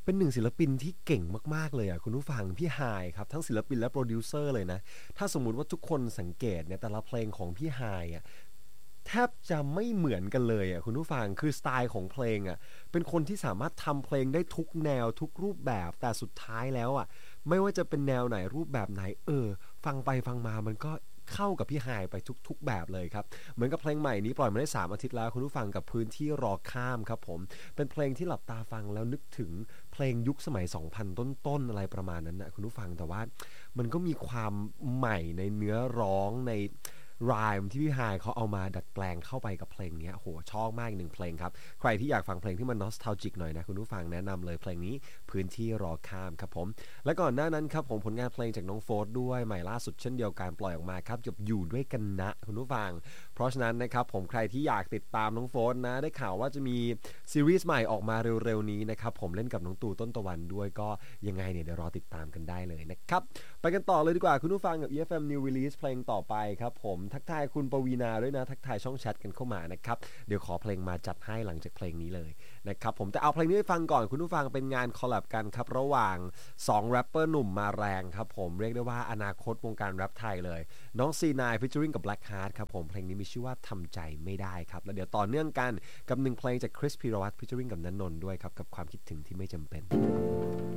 เป็นหนึ่งศิลปินที่เก่งมากๆเลยอะคุณผู้ฟังพี่ฮายครับทั้งศิลปินและโปรดิวเซอร์เลยนะถ้าสมมุติว่าทุกคนสังเกตเนี่ยแต่ละเพลงของพี่ฮายอะแทบจะไม่เหมือนกันเลยอะคุณผู้ฟังคือสไตล์ของเพลงอะเป็นคนที่สามารถทำเพลงได้ทุกแนวทุกรูปแบบแต่สุดท้ายแล้วอะไม่ว่าจะเป็นแนวไหนรูปแบบไหนฟังไปฟังมามันก็เข้ากับพี่ฮายไปทุกๆแบบเลยครับเหมือนกับเพลงใหม่นี้ปล่อยมาได้3 อาทิตย์แล้วคุณผู้ฟังกับพื้นที่รอข้ามครับผมเป็นเพลงที่หลับตาฟังแล้วนึกถึง เพลงยุคสมัย2000ต้นๆอะไรประมาณนั้นนะคุณผู้ฟังแต่ว่ามันก็มีความใหม่ในเนื้อร้องในรายที่พี่ฮายเขาเอามาดัดแปลงเข้าไปกับเพลงนี้โหชอบมากอีกหนึ่งเพลงครับใครที่อยากฟังเพลงที่มันนอสทาจิกหน่อยนะคุณผู้ฟังแนะนำเลยเพลงนี้พื้นที่รอข้ามครับผมและก่อนหน้านั้นครับผมผลงานเพลงจากน้องโฟร์ด้วยใหม่ล่าสุดเช่นเดียวกันปล่อยออกมาครับจบอยู่ด้วยกันนะคุณผู้ฟังเพราะฉะนั้นนะครับผมใครที่อยากติดตามน้องโฟร์นะได้ข่าวว่าจะมีซีรีส์ใหม่ออกมาเร็วๆนี้นะครับผมเล่นกับน้องตู่ต้นตะวันด้วยก็ยังไงเนี่ยเดี๋ยวรอติดตามกันได้เลยนะครับไปกันต่อเลยดีกว่าคุณผู้ฟังกับ EFM New Release เพลงต่อไปครับผมทักทายคุณปวีณาด้วยนะทักทายช่องแชทกันเข้ามานะครับเดี๋ยวขอเพลงมาจัดให้หลังจากเพลงนี้เลยนะครับผมแต่เอาเพลงนี้ไปฟังก่อนคุณผู้ฟังเป็นงานคอลแลบกันครับระหว่าง2แรปเปอร์หนุ่มมาแรงครับผมเรียกได้ว่าอนาคตวงการแรปไทยเลยน้อง C9 featuring กับ Black Heart ครับผมเพลงนี้มีชื่อว่าทำใจไม่ได้ครับแล้วเดี๋ยวต่อเนื่องกันกับ1เพลงจากคริสพีรวัตร featuring กับณนนท์ด้วยครับกับความคิดถึงที่ไม่จำเป็น